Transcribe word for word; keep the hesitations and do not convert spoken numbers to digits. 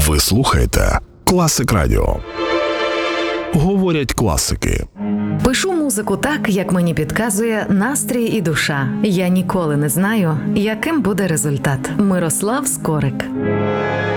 Ви слухаєте Класик Радіо. Говорять класики. Пишу музику так, як мені підказує настрій і душа. Я ніколи не знаю, яким буде результат. Мирослав Скорик.